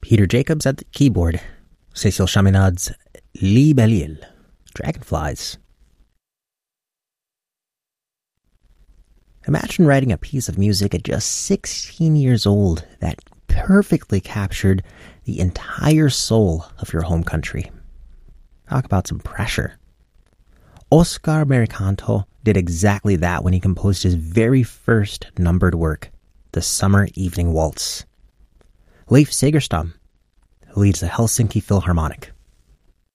Peter Jacobs at the keyboard. Cécile Chaminade's Libellule, Dragonflies. Imagine writing a piece of music at just 16 years old that perfectly captured the entire soul of your home country. Talk about some pressure. Oscar Mericanto did exactly that when he composed his very first numbered work, The Summer Evening Waltz. Leif Segerstam, who leads the Helsinki Philharmonic.